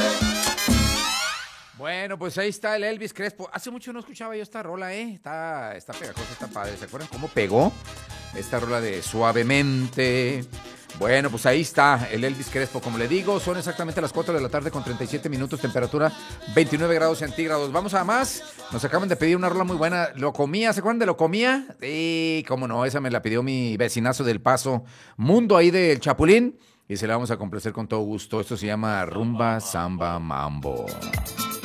Bueno, pues ahí está el Elvis Crespo. Hace mucho no escuchaba yo esta rola, Está pegajosa, está padre. ¿Se acuerdan cómo pegó esta rola de Suavemente? Bueno, pues ahí está el Elvis Crespo. Como le digo, son exactamente las 4 de la tarde con 37 minutos, temperatura 29 grados centígrados. Vamos a más. Nos acaban de pedir una rola muy buena. Lo Comía, ¿se acuerdan de Lo Comía? Sí, cómo no, esa me la pidió mi vecinazo del Paso, Mundo, ahí del Chapulín. Y se la vamos a complacer con todo gusto. Esto se llama Rumba Samba Mambo.